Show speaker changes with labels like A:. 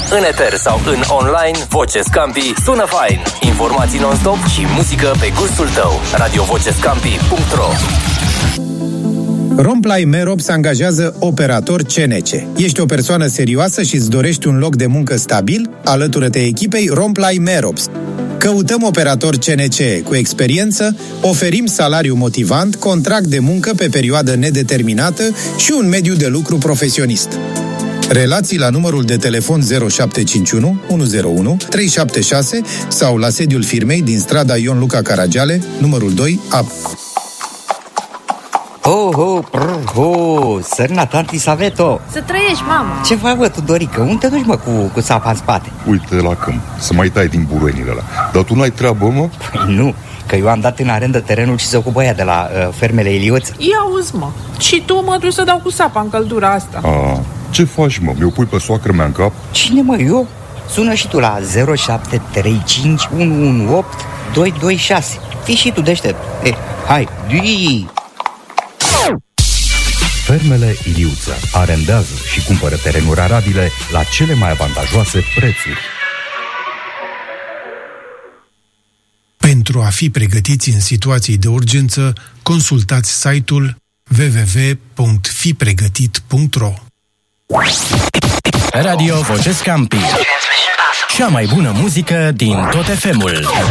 A: În eter sau în online, Voce Scampi sună fain. Informații non-stop și muzică pe gustul tău. radiovocescampi.ro.
B: Romplay Merops angajează operator CNC. Ești o persoană serioasă și îți dorești un loc de muncă stabil? Alătură-te echipei Romplay Merops. Căutăm operator CNC cu experiență, oferim salariu motivant, contract de muncă pe perioadă nedeterminată și un mediu de lucru profesionist. Relații la numărul de telefon 0751 101 376 sau la sediul firmei din strada Ion Luca Caragiale, numărul 2, A.
C: Sărna tanti Saveto.
D: Să trăiești, mamă.
C: Ce faci, bă, Tudorică? Unde te duci, mă, cu sapa în spate?
E: Uite la câmp, să mai tai din buruenile ăla. Dar tu n-ai treabă, mă?
C: Păi nu, că eu am dat în arendă terenul și se ocupă ea de la fermele Ilioț.
D: Ia auzi, mă. Și tu mă duci să dau cu sapa în căldura asta.
E: Ce faci, mă? Mi-o pui pe soacră mea în cap?
C: Cine, mă, eu? Sună și tu la 0735 118 226. Fii și tu deștept. Hai, dui!
F: Fermele Iliuță arendează și cumpără terenuri arabile la cele mai avantajoase prețuri.
G: Pentru a fi pregătiți în situații de urgență, consultați site-ul www.fipregătit.ro.
A: Radio Voce Scampi. Cea mai bună muzică din tot FM-ul.